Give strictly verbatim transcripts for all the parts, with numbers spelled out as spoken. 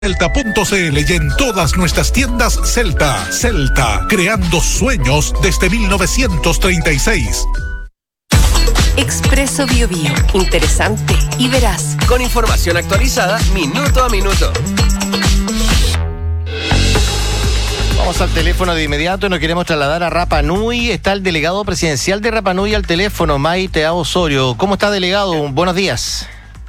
Celta punto c l y en todas nuestras tiendas Celta. Celta, creando sueños desde mil novecientos treinta y seis. Expreso Biobío. Interesante y veraz. Con información actualizada minuto a minuto. Vamos al teléfono de inmediato, nos queremos trasladar a Rapa Nui. Está el delegado presidencial de Rapa Nui al teléfono, Maite Osorio. ¿Cómo está, delegado? Buenos días.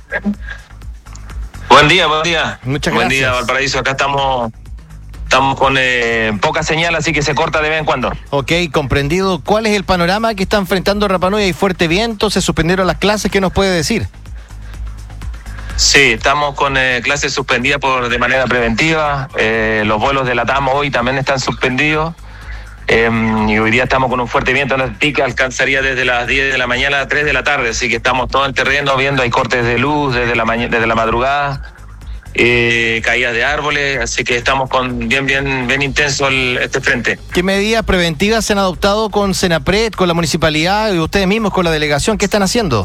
Buen día, buen día. Muchas buen gracias. Buen día, Valparaíso. Acá estamos estamos con eh, poca señal, así que se corta de vez en cuando. Ok, comprendido. ¿Cuál es el panorama que está enfrentando Rapa Nui? ¿Hay fuerte viento? ¿Se suspendieron las clases? ¿Qué nos puede decir? Sí, estamos con eh, clases suspendidas por de manera preventiva. Eh, los vuelos de LATAM hoy también están suspendidos. Eh, y hoy día estamos con un fuerte viento. El pico alcanzaría desde las diez de la mañana a tres de la tarde. Así que estamos todo en el terreno viendo. Hay cortes de luz desde la, mañana, desde la madrugada. Eh, caídas de árboles. Así que estamos con bien, bien, bien intenso el, este frente. ¿Qué medidas preventivas se han adoptado con Senapred, con la municipalidad y ustedes mismos con la delegación? ¿Qué están haciendo?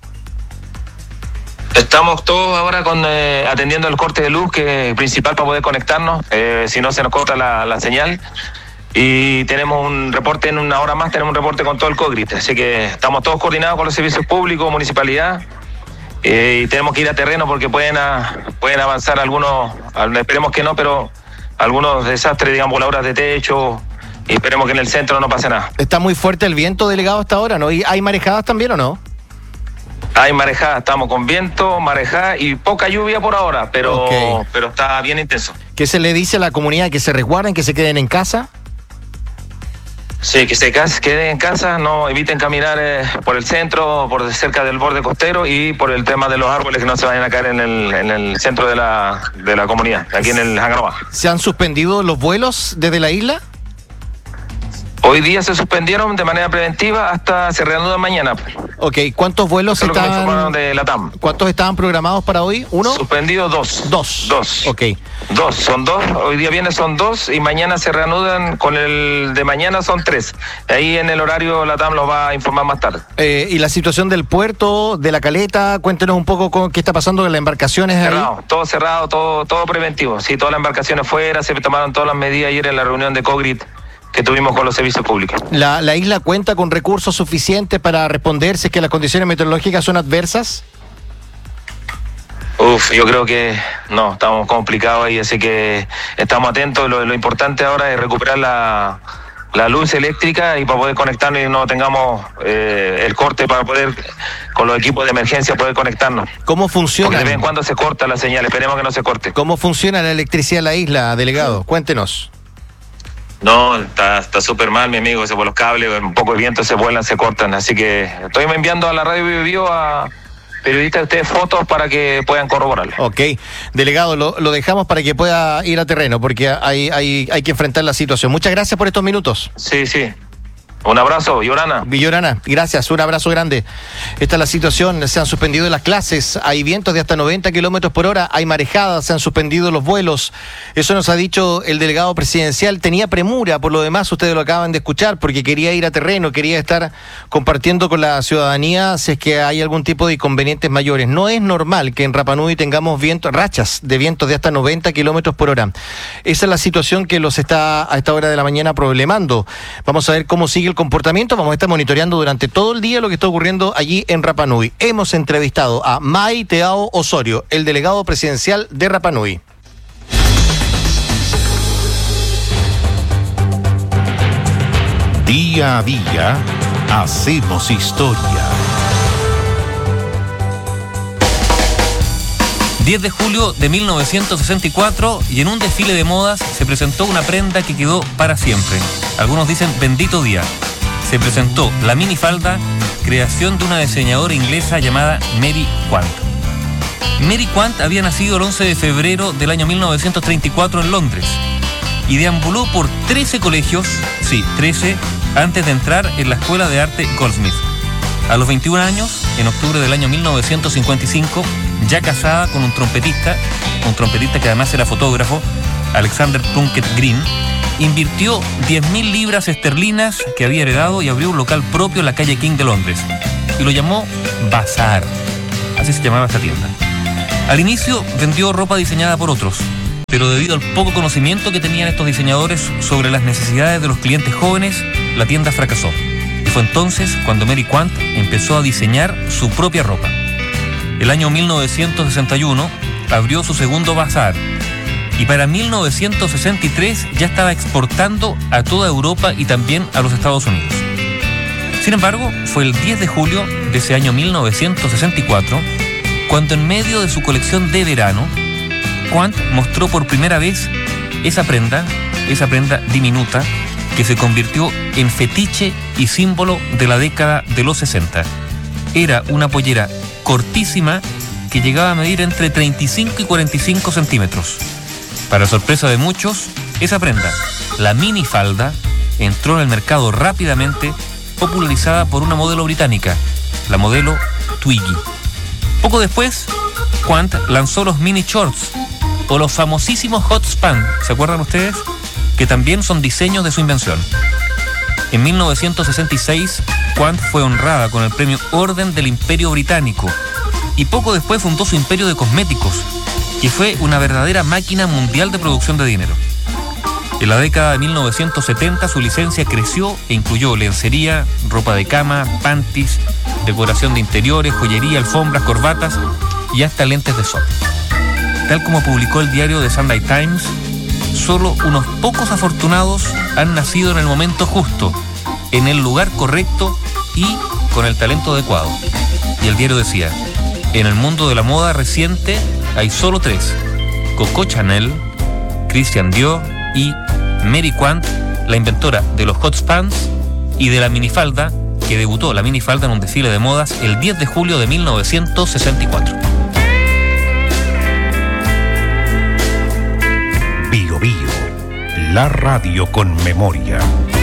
Estamos todos ahora con eh, atendiendo el corte de luz, que es principal para poder conectarnos, eh, si no se nos corta la, la señal. Y tenemos un reporte en una hora más, tenemos un reporte con todo el COGRIT. Así que estamos todos coordinados con los servicios públicos, municipalidad, eh, y tenemos que ir a terreno porque pueden, a, pueden avanzar algunos, esperemos que no, pero algunos desastres, digamos, voladoras de techo, y esperemos que en el centro no pase nada. Está muy fuerte el viento, delegado, hasta ahora, ¿no? ¿Y hay marejadas también o no? Hay marejada, estamos con viento, marejada y poca lluvia por ahora, pero, okay. pero está bien intenso. ¿Qué se le dice a la comunidad? ¿Que se resguarden, que se queden en casa? Sí, que se queden en casa, no eviten caminar eh, por el centro, por cerca del borde costero y por el tema de los árboles que no se vayan a caer en el, en el centro de la, de la comunidad, aquí en el Hangaroa. ¿Se han suspendido los vuelos desde la isla? Hoy día se suspendieron de manera preventiva hasta se reanudan mañana. Ok, ¿cuántos vuelos Eso estaban? Es lo que me informaron de LATAM. ¿Cuántos estaban programados para hoy? ¿Uno? Suspendidos dos. Dos. Dos. Ok. Dos, son dos. Hoy día viene son dos y mañana se reanudan con el de mañana son tres. Ahí en el horario LATAM los va a informar más tarde. Eh, ¿Y la situación del puerto, de la caleta? Cuéntenos un poco con qué está pasando con las embarcaciones. Cerrado, ahí. Todo cerrado, todo, todo preventivo. Sí, todas las embarcaciones fuera, se tomaron todas las medidas ayer en la reunión de COGRIT que tuvimos con los servicios públicos. ¿La, la isla cuenta con recursos suficientes para responder si es que las condiciones meteorológicas son adversas? Uf, yo creo que no, estamos complicados ahí, así que estamos atentos. Lo, lo importante ahora es recuperar la, la luz eléctrica y para poder conectarnos y no tengamos eh, el corte para poder, con los equipos de emergencia, poder conectarnos. ¿Cómo funciona? Porque de vez en cuando se corta la señal, esperemos que no se corte. ¿Cómo funciona la electricidad en la isla, delegado? Cuéntenos. No, está está súper mal, mi amigo, se por los cables, un poco de viento se vuelan, se cortan, así que estoy enviando a la radio Biobío a periodistas de ustedes fotos para que puedan corroborarlo. Ok, delegado, lo, lo dejamos para que pueda ir a terreno, porque hay, hay, hay que enfrentar la situación. Muchas gracias por estos minutos. Sí, sí. Un abrazo, Villorana. Villorana, gracias, un abrazo grande. Esta es la situación, se han suspendido las clases, hay vientos de hasta noventa kilómetros por hora, hay marejadas, se han suspendido los vuelos. Eso nos ha dicho el delegado presidencial. Tenía premura, por lo demás, ustedes lo acaban de escuchar, porque quería ir a terreno, quería estar compartiendo con la ciudadanía si es que hay algún tipo de inconvenientes mayores. No es normal que en Rapa Nui tengamos vientos, rachas de vientos de hasta noventa kilómetros por hora. Esa es la situación que los está a esta hora de la mañana problemando. Vamos a ver cómo sigue el comportamiento. Vamos a estar monitoreando durante todo el día lo que está ocurriendo allí en Rapa Nui. Hemos entrevistado a Maite Osorio, el delegado presidencial de Rapa Nui. Día a día hacemos historia. diez de julio de mil novecientos sesenta y cuatro, y en un desfile de modas se presentó una prenda que quedó para siempre. Algunos dicen bendito día. Se presentó la minifalda, creación de una diseñadora inglesa llamada Mary Quant. Mary Quant había nacido el once de febrero del año mil novecientos treinta y cuatro en Londres y deambuló por trece colegios, sí, trece, antes de entrar en la Escuela de Arte Goldsmith. A los veintiún años, en octubre del año mil novecientos cincuenta y cinco, ya casada con un trompetista, un trompetista que además era fotógrafo, Alexander Plunkett Green, invirtió diez mil libras esterlinas que había heredado y abrió un local propio en la calle King de Londres. Y lo llamó Bazaar. Así se llamaba esta tienda. Al inicio vendió ropa diseñada por otros, pero debido al poco conocimiento que tenían estos diseñadores sobre las necesidades de los clientes jóvenes, la tienda fracasó. Y fue entonces cuando Mary Quant empezó a diseñar su propia ropa. El año mil novecientos sesenta y uno abrió su segundo bazar y para mil novecientos sesenta y tres ya estaba exportando a toda Europa y también a los Estados Unidos. Sin embargo, fue el diez de julio de ese año mil novecientos sesenta y cuatro cuando en medio de su colección de verano, Quant mostró por primera vez esa prenda, esa prenda diminuta, que se convirtió en fetiche y símbolo de la década de los sesenta. Era una pollera cortísima que llegaba a medir entre treinta y cinco y cuarenta y cinco centímetros. Para sorpresa de muchos, esa prenda, la minifalda, entró en el mercado rápidamente, popularizada por una modelo británica, la modelo Twiggy. Poco después, Quant lanzó los mini shorts, o los famosísimos hot span, ¿se acuerdan ustedes? Que también son diseños de su invención. En mil novecientos sesenta y seis, Quant fue honrada con el premio Orden del Imperio Británico y poco después fundó su imperio de cosméticos, que fue una verdadera máquina mundial de producción de dinero. En la década de mil novecientos setenta su licencia creció e incluyó lencería, ropa de cama, panties, decoración de interiores, joyería, alfombras, corbatas y hasta lentes de sol. Tal como publicó el diario The Sunday Times, solo unos pocos afortunados han nacido en el momento justo, en el lugar correcto y con el talento adecuado. Y el diario decía, en el mundo de la moda reciente hay solo tres: Coco Chanel, Christian Dior y Mary Quant, la inventora de los hot pants y de la minifalda, que debutó la minifalda en un desfile de modas el diez de julio de mil novecientos sesenta y cuatro. Bio Bio, la radio con memoria.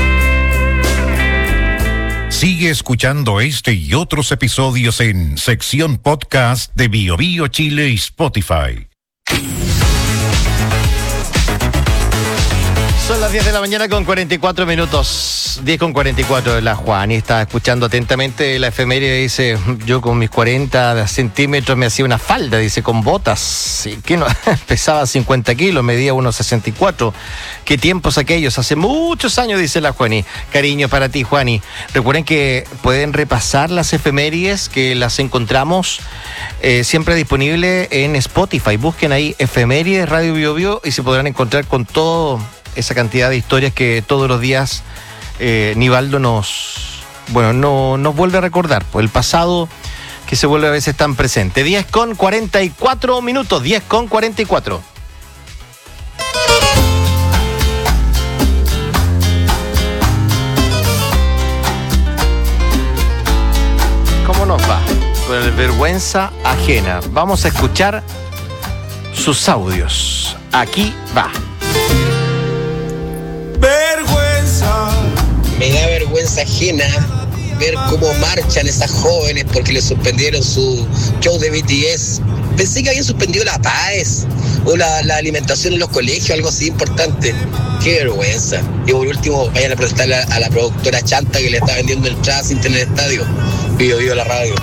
Sigue escuchando este y otros episodios en sección podcast de Bio Bio Chile y Spotify. Son las diez de la mañana con cuarenta y cuatro minutos. diez con cuarenta y cuatro. La Juani está escuchando atentamente la efeméride. Dice, yo con mis cuarenta centímetros me hacía una falda, dice, con botas. Que no, pesaba cincuenta kilos, medía uno sesenta y cuatro. Qué tiempos aquellos, hace muchos años, dice la Juani. Cariño para ti, Juani. Recuerden que pueden repasar las efemérides, que las encontramos eh, siempre disponibles en Spotify. Busquen ahí efemérides Radio Bio Bio y se podrán encontrar con todo esa cantidad de historias que todos los días eh, Nivaldo nos, bueno, no, nos vuelve a recordar, pues el pasado que se vuelve a veces tan presente. diez con cuarenta y cuatro minutos, diez con cuarenta y cuatro. ¿Cómo nos va? Con el vergüenza ajena. Vamos a escuchar sus audios. Aquí va. Vergüenza. Me da vergüenza ajena ver cómo marchan esas jóvenes porque le suspendieron su show de B T S. Pensé que habían suspendido la P A E S o la, la alimentación en los colegios, algo así importante. Qué vergüenza. Y por último, vayan a preguntarle a, a la productora Chanta que le está vendiendo entradas sin tener estadio. Bio Bio la radio.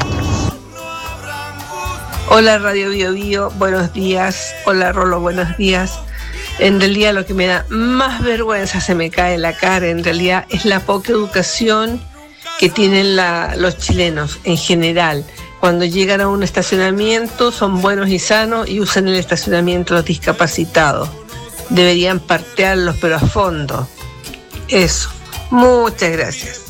Hola Radio Bio Bio, buenos días. Hola Rolo, buenos días. En realidad lo que me da más vergüenza, se me cae la cara, en realidad es la poca educación que tienen la, los chilenos en general. Cuando llegan a un estacionamiento son buenos y sanos y usan el estacionamiento los discapacitados. Deberían partearlos pero a fondo. Eso. Muchas gracias.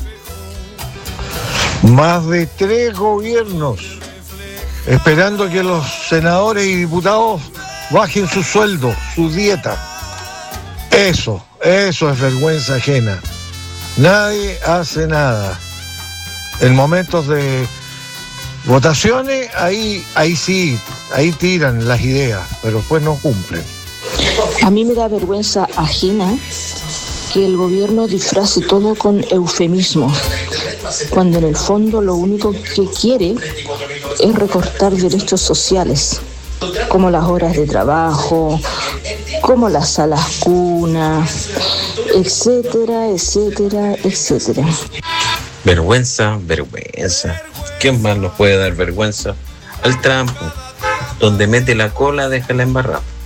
Más de tres gobiernos esperando que los senadores y diputados bajen su sueldo, su dieta. Eso, eso es vergüenza ajena. Nadie hace nada. En momentos de votaciones, ahí, ahí sí, ahí tiran las ideas, pero después no cumplen. A mí me da vergüenza ajena que el gobierno disfrace todo con eufemismos, cuando en el fondo lo único que quiere es recortar derechos sociales, como las horas de trabajo, como las salas cuna, etcétera, etcétera, etcétera. Vergüenza, vergüenza. ¿Quién más nos puede dar vergüenza? El Trump, donde mete la cola, deja la embarrada.